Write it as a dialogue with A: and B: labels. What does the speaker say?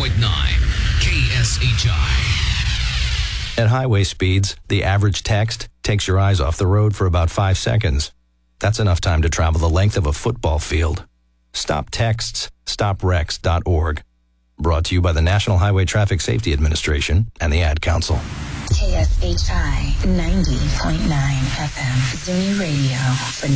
A: KSHI. At highway speeds, the average text takes your eyes off the road for about 5 seconds. That's enough time to travel the length of a football field. Stop texts. StopWrecks.org. Brought to you by the National Highway Traffic Safety Administration and the Ad Council.
B: KSHI 90.9 FM. Zuni Radio for